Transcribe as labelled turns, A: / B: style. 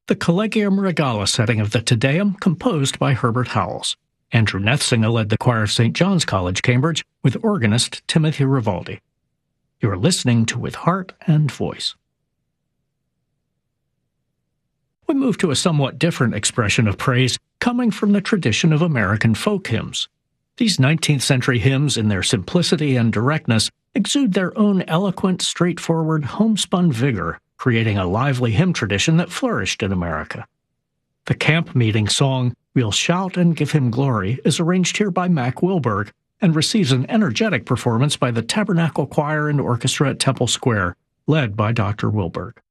A: the Collegium Regale setting of the Te Deum composed by Herbert Howells. Andrew Nethsinga led the choir of St. John's College, Cambridge, with organist Timothy Rivaldi. You are listening to With Heart and Voice. We move to a somewhat different expression of praise coming from the tradition of American folk hymns. These 19th century hymns, in their simplicity and directness, exude their own eloquent, straightforward, homespun vigor, creating a lively hymn tradition that flourished in America. The camp meeting song, We'll Shout and Give Him Glory, is arranged here by Mac Wilberg and receives an energetic performance by the Tabernacle Choir and Orchestra at Temple Square, led by Dr. Wilberg.